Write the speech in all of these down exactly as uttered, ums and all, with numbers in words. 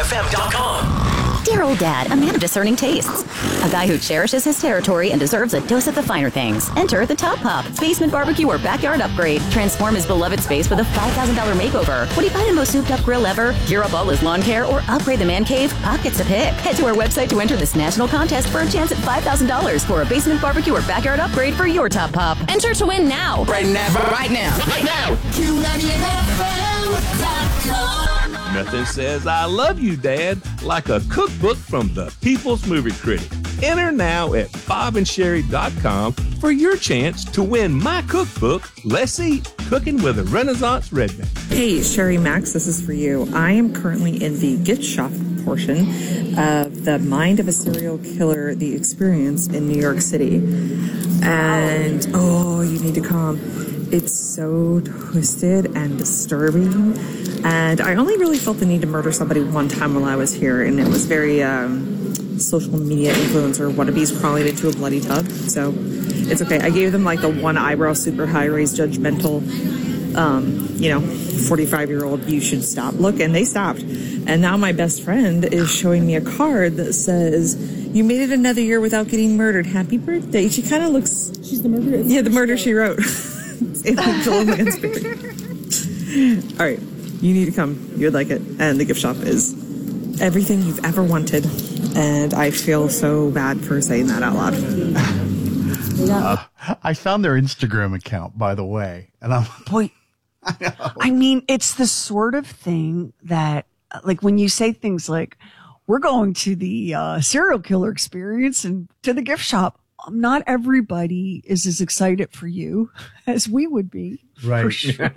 F M dot com. Dear old dad, a man of discerning tastes. A guy who cherishes his territory and deserves a dose of the finer things. Enter the Top Pop, basement barbecue or backyard upgrade. Transform his beloved space with a five thousand dollars makeover. Would he buy the most souped up grill ever, gear up all his lawn care, or upgrade the man cave? Pop gets to pick. Head to our website to enter this national contest for a chance at five thousand dollars for a basement barbecue or backyard upgrade for your Top Pop. Enter to win now. Right now. Right now. Right now. Q ninety-eight F M dot com. Nothing says I love you, Dad, like a cookbook from the People's Movie Critic. Enter now at bob and sherry dot com for your chance to win my cookbook, Let's Eat, Cooking with a Renaissance Redneck. Hey, Sherry Max, this is for you. I am currently in the gift shop portion of The Mind of a Serial Killer, The Experience in New York City. And, oh, you need to come. It's so twisted and disturbing. And I only really felt the need to murder somebody one time while I was here, and it was very um, social media influencer wannabes crawling into a bloody tub. So it's okay. I gave them like the one eyebrow, super high raised, judgmental, um, you know, forty-five year old, you should stop look, and they stopped. And now my best friend is showing me a card that says, "You made it another year without getting murdered. Happy birthday." She kind of looks. She's the murderer. Yeah, the murder she wrote. Angel Lansbury. All right. You need to come. You would like it. And the gift shop is everything you've ever wanted. And I feel so bad for saying that out loud. Uh, I found their Instagram account, by the way. And I'm Boy, I, I mean, it's the sort of thing that, like, when you say things like, we're going to the uh, serial killer experience and to the gift shop. Not everybody is as excited for you as we would be. Right. For sure.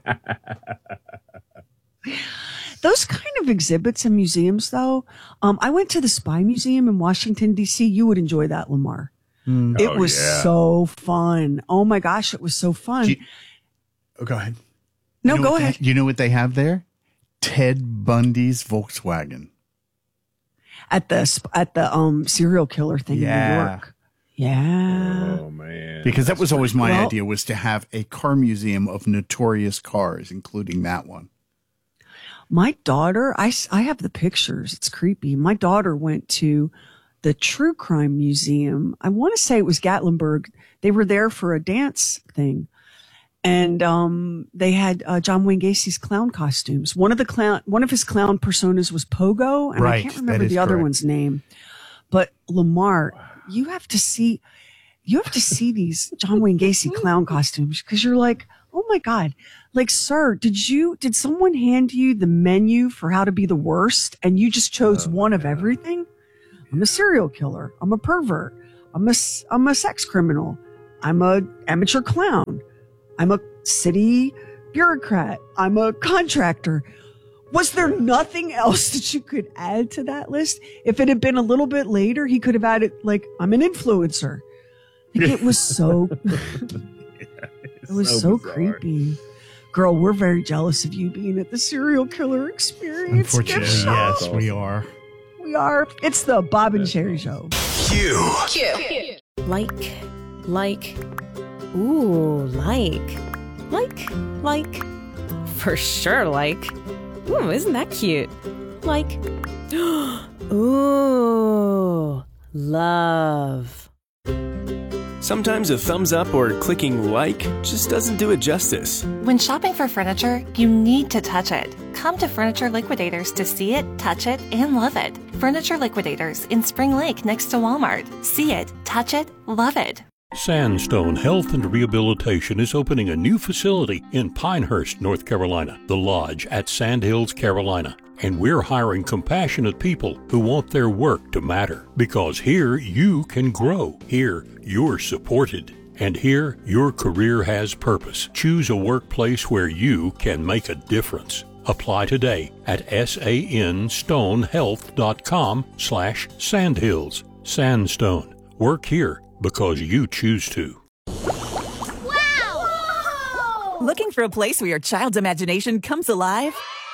Those kind of exhibits and museums, though, um, I went to the Spy Museum in Washington, D C. You would enjoy that, Lamar. Mm. It oh, was yeah. so fun. Oh, my gosh, it was so fun. You, oh, go ahead. No, you know go ahead. They, you know what they have there? Ted Bundy's Volkswagen. At the, at the um serial killer thing yeah. in New York. Yeah. Oh, man. Because that was always my well, idea, was to have a car museum of notorious cars, including that one. My daughter, I, I have the pictures. It's creepy. My daughter went to the True Crime Museum. I want to say it was Gatlinburg. They were there for a dance thing. And um, they had uh, John Wayne Gacy's clown costumes. One of the clown, one of his clown personas was Pogo, and right, I can't remember the other correct. one's name. But Lamar, you have to see, you have to see these John Wayne Gacy clown costumes, because you're like, oh my God, like, sir, did you, did someone hand you the menu for how to be the worst, and you just chose oh, one of God. everything? I'm a serial killer. I'm a pervert. I'm a, I'm a sex criminal. I'm a amateur clown. I'm a city bureaucrat. I'm a contractor. Was there nothing else that you could add to that list? If it had been a little bit later, he could have added, like, I'm an influencer. Like, it was so, yeah, it was so, so creepy. Girl, we're very jealous of you being at the serial killer experience. Unfortunately, yes, we are. We are. It's the Bob and Sherry Show. Q. Q. Like, like, ooh, like, like, like, for sure, like. Ooh, isn't that cute? Like, ooh, love. Sometimes a thumbs up or clicking like just doesn't do it justice. When shopping for furniture, you need to touch it. Come to Furniture Liquidators to see it, touch it, and love it. Furniture Liquidators in Spring Lake next to Walmart. See it, touch it, love it. Sandstone Health and Rehabilitation is opening a new facility in Pinehurst, North Carolina, The Lodge at Sandhills, Carolina. And we're hiring compassionate people who want their work to matter. Because here you can grow. Here you're supported. And here your career has purpose. Choose a workplace where you can make a difference. Apply today at sanstonehealth.com slash sandhills. Sandstone. Work here because you choose to. Wow! Looking for a place where your child's imagination comes alive?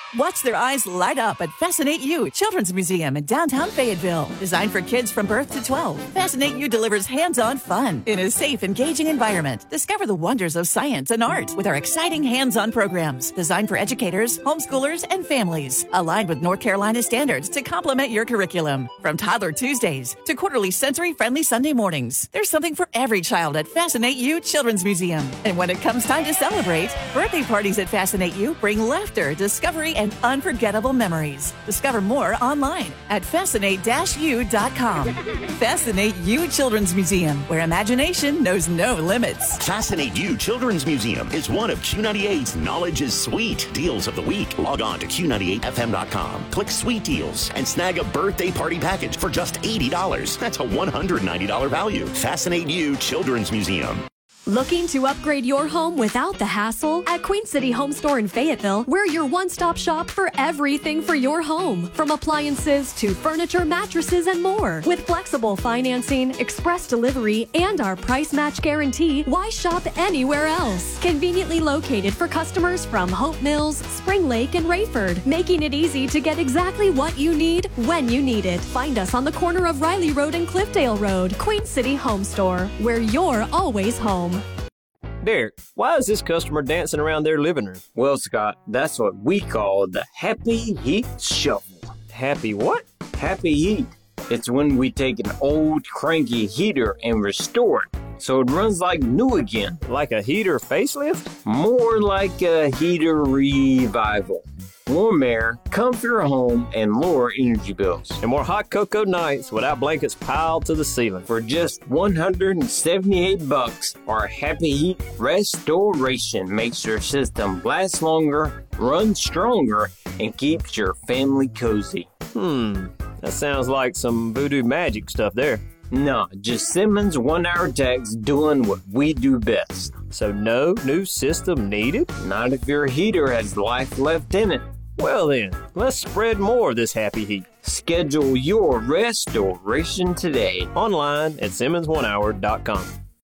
Watch their eyes light up at Fascinate You Children's Museum in downtown Fayetteville. Designed for kids from birth to twelve, Fascinate You delivers hands-on fun in a safe, engaging environment. Discover the wonders of science and art with our exciting hands-on programs designed for educators, homeschoolers, and families. Aligned with North Carolina standards to complement your curriculum. From Toddler Tuesdays to quarterly sensory-friendly Sunday mornings, there's something for every child at Fascinate You Children's Museum. And when it comes time to celebrate, birthday parties at Fascinate You bring laughter, discovery, and unforgettable memories. Discover more online at fascinate dash u dot com. Fascinate You Children's Museum, where imagination knows no limits. Fascinate You Children's Museum is one of Q ninety-eight's Knowledge is Sweet deals of the week. Log on to Q ninety-eight F M dot com, click Sweet Deals, and snag a birthday party package for just eighty dollars. That's a one hundred ninety dollars value. Fascinate You Children's Museum. Looking to upgrade your home without the hassle? At Queen City Home Store in Fayetteville, we're your one-stop shop for everything for your home. From appliances to furniture, mattresses, and more. With flexible financing, express delivery, and our price match guarantee, why shop anywhere else? Conveniently located for customers from Hope Mills, Spring Lake, and Rayford, making it easy to get exactly what you need when you need it. Find us on the corner of Riley Road and Cliffdale Road. Queen City Home Store, where you're always home. Derek, why is this customer dancing around their living room? Well, Scott, that's what we call the Happy Heat Shuffle. Happy what? Happy Heat. It's when we take an old cranky heater and restore it so it runs like new again. Like a heater facelift? More like a heater revival. Warm air, comfier home, and lower energy bills. And more hot cocoa nights without blankets piled to the ceiling. For just one hundred seventy-eight bucks, our Happy Heat Restoration makes your system last longer, run stronger, and keeps your family cozy. Hmm, that sounds like some voodoo magic stuff there. No, just Simmons one-hour techs doing what we do best. So no new system needed? Not if your heater has life left in it. Well then, let's spread more of this Happy Heat. Schedule your restoration today. Online at simmons one hour dot com.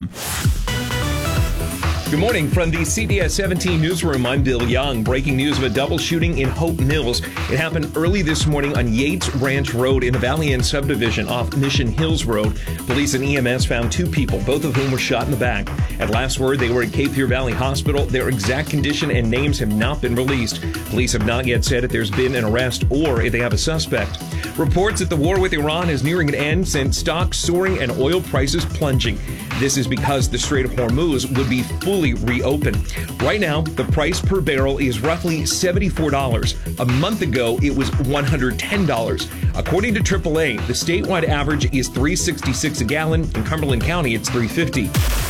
Good morning from the C B S seventeen newsroom. I'm Bill Young. Breaking news of a double shooting in Hope Mills. It happened early this morning on Yates Ranch Road in the Valley Inn subdivision off Mission Hills Road. Police and E M S found two people, both of whom were shot in the back. At last word, they were at Cape Fear Valley Hospital. Their exact condition and names have not been released. Police have not yet said if there's been an arrest or if they have a suspect. Reports that the war with Iran is nearing an end sent stocks soaring and oil prices plunging. This is because the Strait of Hormuz would be fully reopened. Right now, the price per barrel is roughly seventy-four dollars. A month ago, it was one hundred ten dollars. According to triple A, the statewide average is three dollars and sixty-six cents a gallon. In Cumberland County, it's three dollars and fifty cents.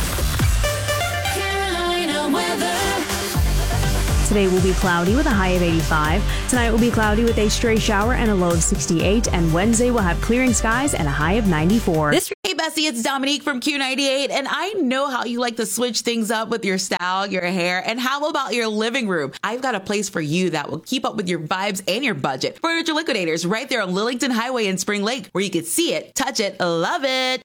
Today will be cloudy with a high of eighty-five. Tonight will be cloudy with a stray shower and a low of sixty-eight. And Wednesday will have clearing skies and a high of ninety-four. This Hey Bessie, it's Dominique from Q ninety-eight, and I know how you like to switch things up with your style, your hair, and how about your living room? I've got a place for you that will keep up with your vibes and your budget. Furniture Liquidators, right there on Lillington Highway in Spring Lake, where you can see it, touch it, love it.